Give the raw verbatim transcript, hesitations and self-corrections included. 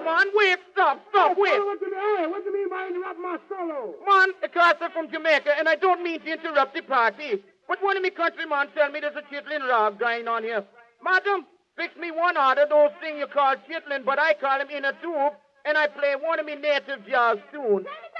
man, wait, stop, stop, wait. What do you mean, hey, what do you mean by interrupt my solo? Man, because I'm from Jamaica, and I don't mean to interrupt the party. But one of me countrymen tell me there's a chitlin rag going on here. Madam, fix me one order, those things you call chitlin, but I call him in a tube, and I play one of me native jazz tunes.